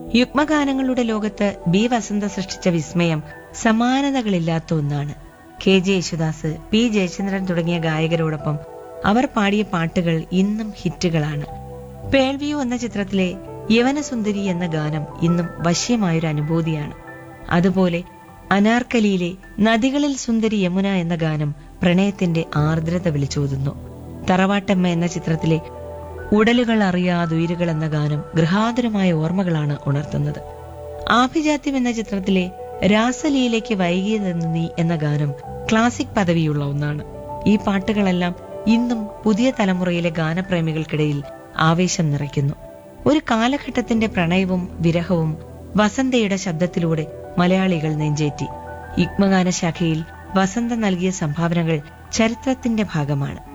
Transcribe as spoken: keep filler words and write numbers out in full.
യുഗ്മഗാനങ്ങളുടെ ലോകത്ത് ബി വസന്ത സൃഷ്ടിച്ച വിസ്മയം സമാനതകളില്ലാത്ത ഒന്നാണ്. K J Yesudas, P Jayachandran തുടങ്ങിയ ഗായകരോടൊപ്പം അവർ പാടിയ പാട്ടുകൾ ഇന്നും ഹിറ്റുകളാണ്. പേൾവിയോ എന്ന ചിത്രത്തിലെ യവനസുന്ദരി എന്ന ഗാനം ഇന്നും വശ്യമായൊരു അനുഭൂതിയാണ്. അതുപോലെ അനാർക്കലിയിലെ നദികളിൽ സുന്ദരി യമുന എന്ന ഗാനം പ്രണയത്തിന്റെ ആർദ്രത വിളിച്ചോതുന്നു. തറവാട്ടമ്മ എന്ന ചിത്രത്തിലെ ഉടലുകൾ അറിയാതുയിരുകൾ എന്ന ഗാനം ഗൃഹാതുരമായ ഓർമ്മകളാണ് ഉണർത്തുന്നത്. ആഭിജാത്യം എന്ന ചിത്രത്തിലെ രാസലീലയ്ക്ക് വൈകിയതെന്ന് നീ എന്ന ഗാനം ക്ലാസിക് പദവിയുള്ള ഒന്നാണ്. ഈ പാട്ടുകളെല്ലാം ഇന്നും പുതിയ തലമുറയിലെ ഗാനപ്രേമികൾക്കിടയിൽ ആവേശം നിറയ്ക്കുന്നു. ഒരു കാലഘട്ടത്തിന്റെ പ്രണയവും വിരഹവും വസന്തയുടെ ശബ്ദത്തിലൂടെ മലയാളികൾ നെഞ്ചേറ്റി. യുഗ്മഗാന ശാഖയിൽ വസന്ത നൽകിയ സംഭാവനകൾ ചരിത്രത്തിന്റെ ഭാഗമാണ്.